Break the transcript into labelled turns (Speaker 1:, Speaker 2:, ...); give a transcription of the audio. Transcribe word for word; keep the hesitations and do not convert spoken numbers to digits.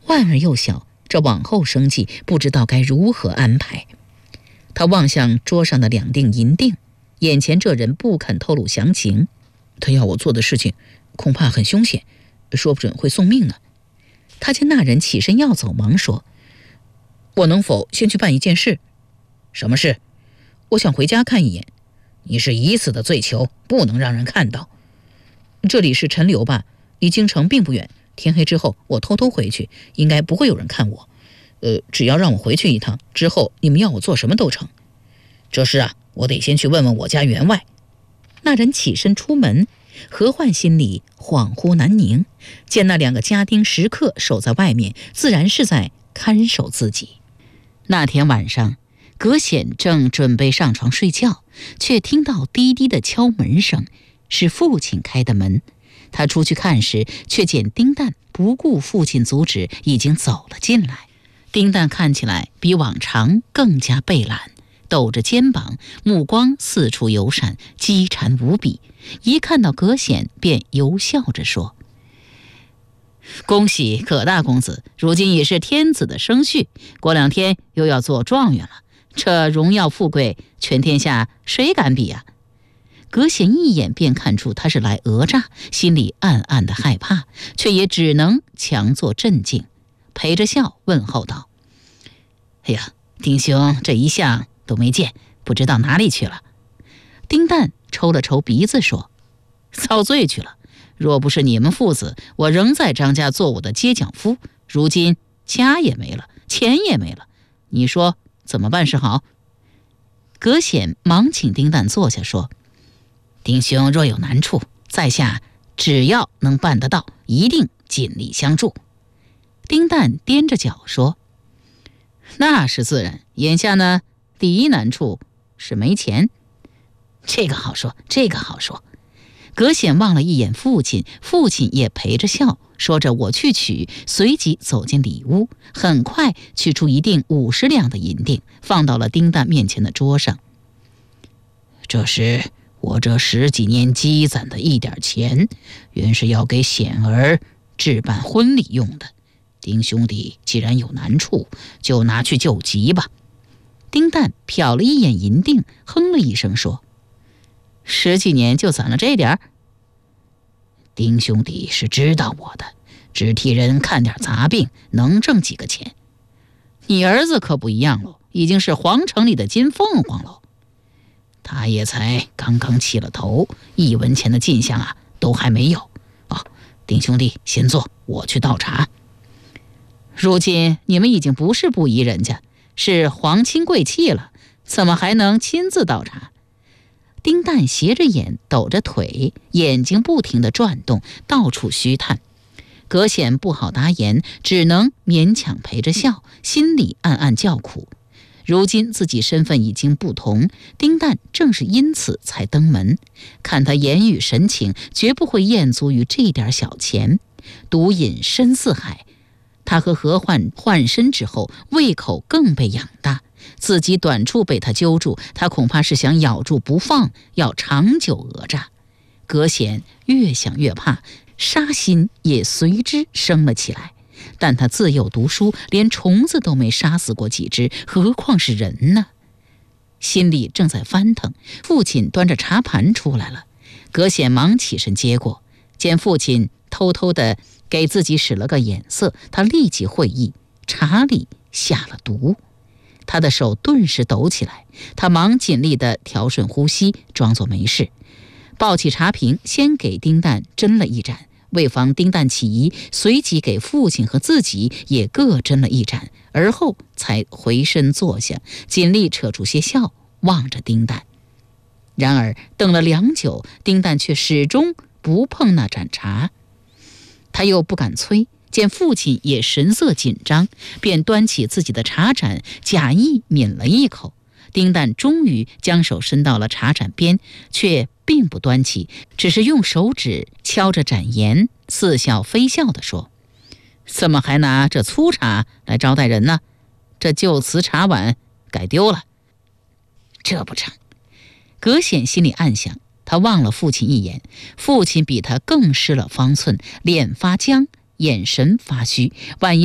Speaker 1: 万儿又小，这往后生计不知道该如何安排。他望向桌上的两锭银锭，眼前这人不肯透露详情，他要我做的事情恐怕很凶险，说不准会送命呢。他见那人起身要走，忙说：我能否先去办一件事？
Speaker 2: 什么事？
Speaker 1: 我想回家看一眼。
Speaker 2: 你是已死的罪囚，不能让人看到。
Speaker 1: 这里是陈留吧，离京城并不远，天黑之后我偷偷回去，应该不会有人看我。呃，只要让我回去一趟，之后你们要我做什么都成。
Speaker 2: 这事啊，我得先去问问我家员外。
Speaker 1: 那人起身出门，何焕心里恍惚难宁，见那两个家丁时刻守在外面，自然是在看守自己。那天晚上，葛显正准备上床睡觉，却听到低低的敲门声，是父亲开的门。他出去看时，却见丁旦不顾父亲阻止，已经走了进来。丁旦看起来比往常更加背懒，抖着肩膀，目光四处游闪，饥馋无比。一看到葛显，便由笑着说：恭喜葛大公子，如今已是天子的生婿，过两天又要做状元了。这荣耀富贵，全天下谁敢比啊？葛显一眼便看出他是来讹诈，心里暗暗的害怕，却也只能强作镇静，陪着笑问候道：哎呀，丁兄这一向都没见，不知道哪里去了。丁旦抽了抽鼻子说：遭罪去了，若不是你们父子，我仍在张家做我的接脚夫，如今家也没了，钱也没了，你说怎么办是好？葛显忙请丁旦坐下说：丁兄若有难处，在下只要能办得到，一定尽力相助。丁旦踮着脚说：那是自然，眼下呢，第一难处是没钱。这个好说，这个好说。葛显望了一眼父亲，父亲也陪着笑，说着我去取，随即走进里屋，很快取出一锭五十两的银锭，放到了丁旦面前的桌上。这是我这十几年积攒的一点钱，原是要给显儿置办婚礼用的。丁兄弟既然有难处，就拿去救急吧。丁旦瞟了一眼银锭，哼了一声说：十几年就攒了这点儿？丁兄弟是知道我的，只替人看点杂病，能挣几个钱。你儿子可不一样喽，已经是皇城里的金凤凰喽。他也才刚刚起了头，一文钱的进项啊都还没有。哦，丁兄弟先坐，我去倒茶。如今你们已经不是不宜人家，是皇亲贵戚了，怎么还能亲自倒茶？丁旦斜着眼，抖着腿，眼睛不停地转动，到处虚探。葛显不好答言，只能勉强陪着笑，心里暗暗叫苦。如今自己身份已经不同，丁旦正是因此才登门。看他言语神情，绝不会厌足于这点小钱。毒瘾深似海，他和何焕换身之后，胃口更被养大。自己短处被他揪住，他恐怕是想咬住不放，要长久讹诈。葛显越想越怕，杀心也随之升了起来。但他自幼读书，连虫子都没杀死过几只，何况是人呢？心里正在翻腾，父亲端着茶盘出来了。葛显忙起身接过，见父亲偷偷地给自己使了个眼色，他立即会意，茶里下了毒。他的手顿时抖起来，他忙尽力地调顺呼吸，装作没事，抱起茶瓶，先给丁旦斟了一盏，为防丁旦起疑，随即给父亲和自己也各斟了一盏，而后才回身坐下，尽力扯出些笑，望着丁旦。然而等了良久，丁旦却始终不碰那盏茶。他又不敢催，见父亲也神色紧张，便端起自己的茶盏，假意抿了一口。丁旦终于将手伸到了茶盏边，却并不端起，只是用手指敲着盏沿，似笑非笑地说：怎么还拿这粗茶来招待人呢？这旧瓷茶碗改丢了。这不成。葛显心里暗想，他望了父亲一眼，父亲比他更失了方寸，脸发僵，眼神发虚，万一